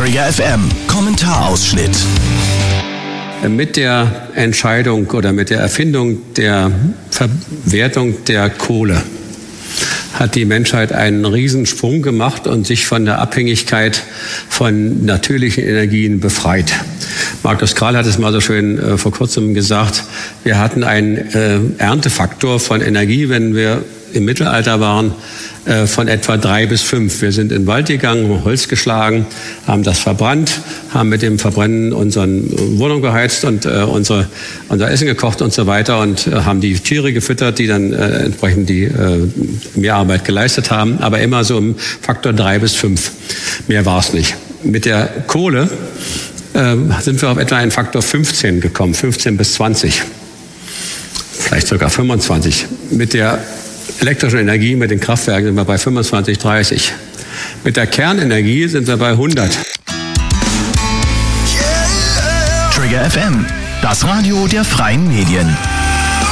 Trigger FM Kommentarausschnitt. Mit der Entscheidung oder mit der Erfindung der Verwertung der Kohle hat die Menschheit einen Riesensprung gemacht und sich von der Abhängigkeit von natürlichen Energien befreit. Markus Krall hat es mal so schön vor kurzem gesagt, wir hatten einen Erntefaktor von Energie, wenn wir im Mittelalter waren, von etwa 3 bis 5. Wir sind in den Wald gegangen, haben Holz geschlagen, haben das verbrannt, haben mit dem Verbrennen unsere Wohnung geheizt und unser Essen gekocht und so weiter und haben die Tiere gefüttert, die dann entsprechend die Mehrarbeit geleistet haben, aber immer so im Faktor 3 bis 5. Mehr war es nicht. Mit der Kohle sind wir auf etwa einen Faktor 15 gekommen, 15 bis 20, vielleicht sogar 25. Mit der elektrischen Energie, mit den Kraftwerken sind wir bei 25, 30. Mit der Kernenergie sind wir bei 100. Trigger FM, das Radio der freien Medien.